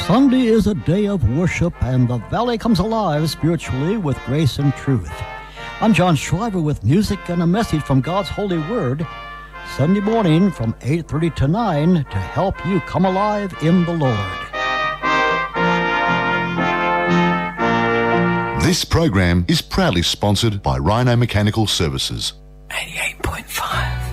Sunday is a day of worship, and the Valley comes alive spiritually with grace and truth. I'm John Shriver with music and a message from God's Holy Word, Sunday morning from 8:30 to 9 to help you come alive in the Lord. This program is proudly sponsored by Rhino Mechanical Services. 88.5